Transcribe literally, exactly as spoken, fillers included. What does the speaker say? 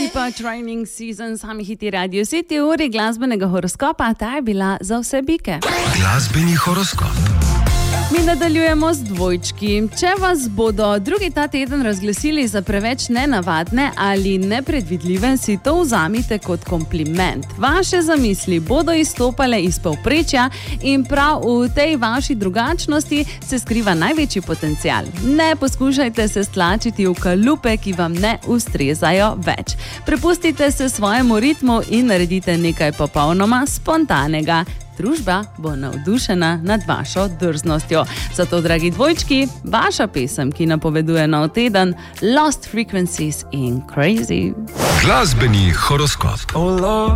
Lipa, Training Season, sami hiti Radio City, uri glasbenega horoskopa, ta je bila za vse bike. Glasbeni horoskop. Mi nadaljujemo z dvojčki. Če vas bodo drugi ta teden razglasili za preveč nenavadne ali nepredvidljive, si to vzamite kot kompliment. Vaše zamisli bodo izstopale iz povprečja in prav v tej vaši drugačnosti se skriva največji potencial. Ne poskušajte se stlačiti v kalupe, ki vam ne ustrezajo več. Prepustite se svojemu ritmu in naredite nekaj popolnoma spontanega. Družba bo navdušena nad vašo drznostjo. Zato, dragi dvojčki, vaša pesem, ki napoveduje nov teden, Lost Frequencies in Crazy. Glasbeni horoskop.